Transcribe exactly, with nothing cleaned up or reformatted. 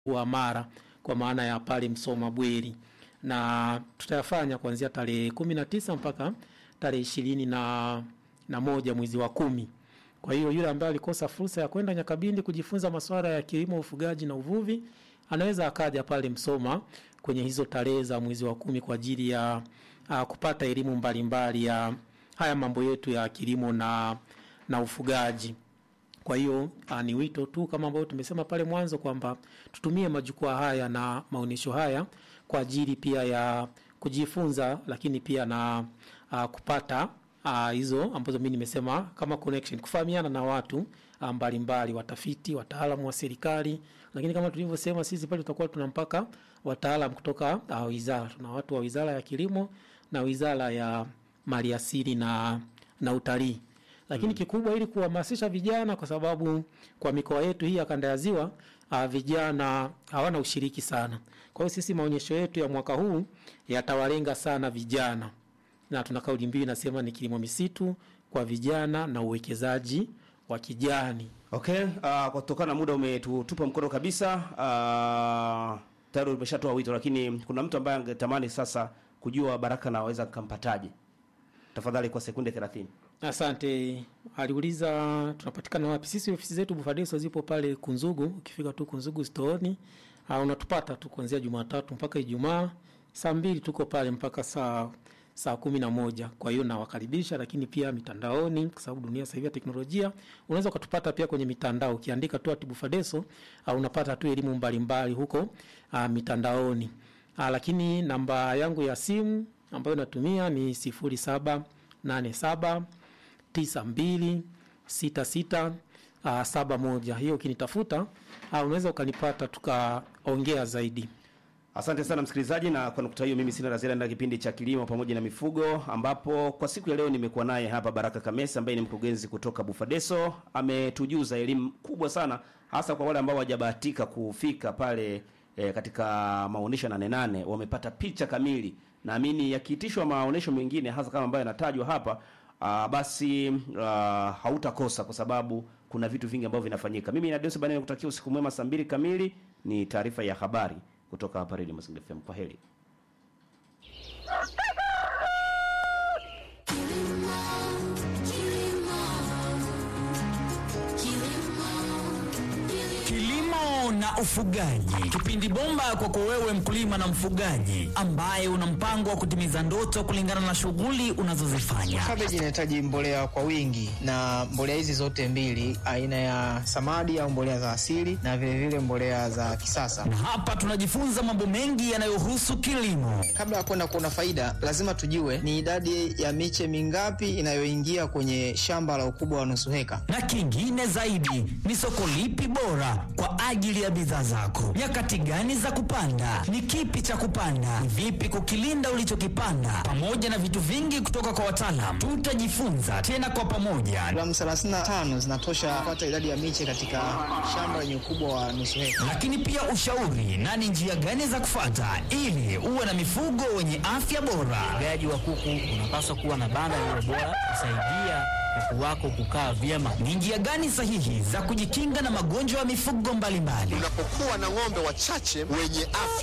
wa Mara kwa maana ya pale Msoma Bweri, na tutayafanya kuanzia tarehe kumi na tisa mpaka tarehe ishirini na moja mwezi wa kumi. Kwa hiyo yule ambaye alikosa fursa ya kwenda Nyakabindi kujifunza masuala ya kilimo, ufugaji na uvuvi, anaweza akaja pale Msoma kwenye hizo tarehe za mwezi wa kumi kwa ajili ya uh, kupata elimu mbalimbali ya haya mambo yetu ya kilimo na na ufugaji. Kwa hiyo uh, ni wito tu kama ambao tumesema pale mwanzo kwamba tutumie majukwaa haya na maonesho haya kwa ajili pia ya kujifunza, lakini pia na uh, kupata uh, hizo ambazo mimi nimesema kama connection, kufahamiana na watu mbalimbali, uh, mbali, watafiti, wataalamu wa serikali, lakini kama tulivyosema sisi pale tutakuwa tunampaka wataalamu kutoka uh, wizara. Tuna watu wa Wizara ya Kilimo na Wizara ya Maliasili na na Utalii. Lakini kikubwa ili kuhamasisha vijana, kwa sababu kwa mikoa yetu hii ya Kanda ya Ziwa uh, vijana hawana ushiriki sana. Kwa hiyo sisi maonyesho yetu ya mwaka huu yatawalenga sana vijana. Na tuna kauli mbiu inasema ni kilimo misitu kwa vijana na uwekezaji wa kijani. Okay, uh, kutokana na muda umetutupa mkono kabisa, uh, tayari umeshatoa wito, lakini kuna mtu ambaye angetamani sasa kujua Baraka naweza kumpataje. Tafadhali kwa sekunde thelathini. Asante. Aliuliza tunapatikana wapi? Sisi ofisi zetu Bufadeso zipo pale Kunzugu. Ukifika tu Kunzugu store, uh, unatupata tu kuanzia Jumatatu mpaka Ijumaa. Saa mbili tuko pale mpaka saa saa kumi na moja. Kwa hiyo nawakaribisha, lakini pia mitandaoni kwa sababu dunia sasa hivi ya teknolojia, unaweza kutupata pia kwenye mitandao. Ukiandika tu ati Bufadeso, uh, unapata tu elimu mbalimbali huko uh, mitandaoni. Uh, lakini namba yangu ya simu ambayo natumia ni sifuri saba nane saba tisa mbili sita sita saba moja. Hiyo ukinitafuta uh, unaweza ukanipata tukaongea zaidi. Asante sana msikilizaji, na kwa nukta hiyo mimi sina la ziada ndani ya kipindi cha kilimo pamoja na mifugo, ambapo kwa siku ya leo nimekuwa naye hapa Baraka Kamesa ambaye ni mkurugenzi kutoka Bufadeso. Ametujuza elimu kubwa sana, hasa kwa wale ambao hawajabahatika kufika pale e, katika maonesho nane nane, wamepata picha kamili. Naamini yakiitishwa maonesho mengine hasa kama ambayo yanatajwa hapa, uh, basi uh, hautakosa, kwa sababu kuna vitu vingi ambavyo vinafanyika. Mimi na Deus Bana nikutakia usiku mwema. Saa mbili kamili ni taarifa ya habari kutoka hapa Radio Mazingira F M. Kwa heri. Kilimo na ufugaji, kipindi bomba kwako wewe mkulima na mfugaji ambaye una mpango wa kutimiza ndoto kulingana na shughuli unazozifanya. Kabeji inahitaji mbolea kwa wingi, na mbolea hizi zote mbili, aina ya samadi au mbolea za asili na vile vile mbolea za kisasa. Na hapa tunajifunza mambo mengi yanayohusu kilimo. Kabla ya kwenda kuona faida, lazima tujue ni idadi ya miche mingapi inayoingia kwenye shamba la ukubwa wa nusu heka. Na kingine zaidi, ni soko lipi bora kwa ajili ya bidhaa zako. Nyakati gani za kupanda, ni kipi cha kupanda, vipi kukilinda ulichokipanda, pamoja na vitu vingi kutoka kwa wataalamu. Tutajifunza tena kwa pamoja. Gramu thelathini na tano zinatosha kupata idadi ya miche katika shamba lenye ukubwa wa nusu heka. Lakini pia ushauri na ni njia gani za kufuata ili uwe na mifugo wenye afya bora. Ufugaji wa kuku unapaswa kuwa na banda lililo bora kusaidia kuku wako kukaa vyema. Ni njia gani sahihi za kujikinga na magonjwa ya mifugo mbalimbali. Unapokuwa na ng'ombe wachache wenye afya